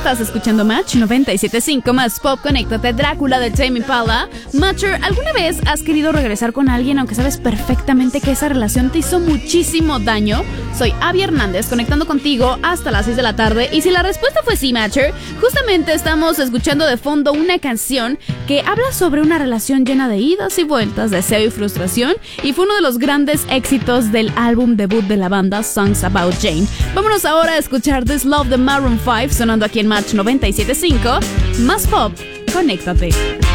Estás escuchando Match 97.5 más Pop. Conéctate, Drácula de Tame Impala. Matcher, ¿alguna vez has querido regresar con alguien aunque sabes perfectamente que esa relación te hizo muchísimo daño? Soy Abby Hernández, conectando contigo hasta las 6 de la tarde. Y si la respuesta fue sí, Matcher, justamente estamos escuchando de fondo una canción que habla sobre una relación llena de idas y vueltas, deseo y frustración, y fue uno de los grandes éxitos del álbum debut de la banda, Songs About Jane. Vámonos ahora a escuchar This Love de Maroon 5, sonando aquí en Match 97.5. Más Pop, conéctate.